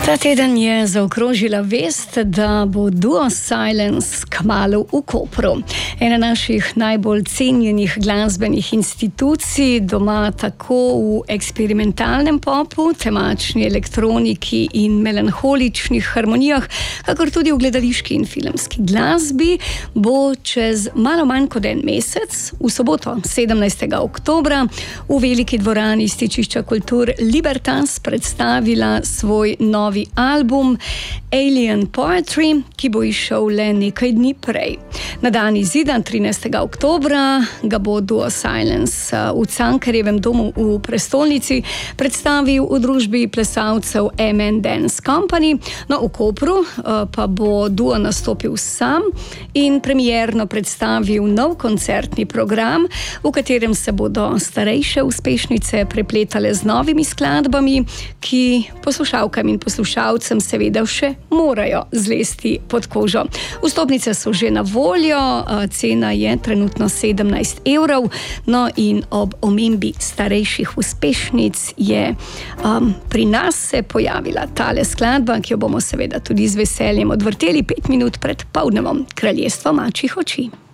Ta teden je zaokrožila vest, da bo Duo Silence kmalu v Kopru. Ena naših najbolj cenjenih glasbenih institucij, doma tako v eksperimentalnem popu, temačni elektroniki in melanholičnih harmonijah, kakor tudi v gledališki in filmski glasbi, bo čez malo manj kot en mesec, v soboto 17. oktobra, v veliki dvorani Stičišča kultur Libertas predstavila svoj novi album Alien Poetry, ki bo izšel le nekaj dni prej. Na dan izida 13. oktobra ga bo Duo Silence v Cankarjevem domu v prestolnici predstavil v družbi plesalcev MN Dance Company. No, v Kopru pa bo Duo nastopil sam in premierno predstavil nov koncertni program, v katerem se bodo starejše uspešnice prepletale z novimi skladbami, ki poslušalkam in poslušalcem seveda še morajo zlesti pod kožo. Vstopnice so že na voljo, cena je trenutno 17 €, no in ob omembi starejših uspešnic je pri nas se pojavila tale skladba, ki jo bomo seveda tudi z veseljem odvrteli 5 minut pred poldnevom, Kraljestvo mačjih oči.